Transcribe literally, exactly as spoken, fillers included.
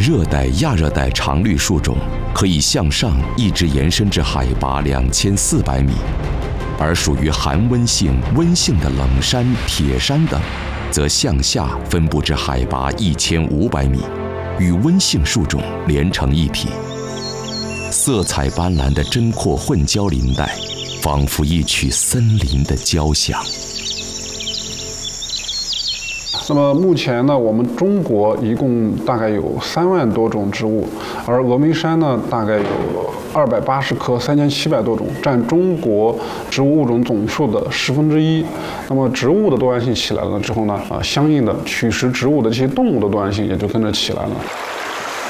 热带、亚热带常绿树种可以向上一直延伸至海拔两千四百米，而属于寒温性、温性的冷杉、铁杉等，则向下分布至海拔一千五百米，与温性树种连成一体。色彩斑斓的针阔混交林带，仿佛一曲森林的交响。 那么目前呢，我们中国一共大概有三万多种植物，而峨眉杉呢，大概有二百八十棵，三千七百多种，占中国植物物种总数的十分之一。那么植物的多样性起来了之后呢，啊，相应的取食植物的这些动物的多样性也就跟着起来了。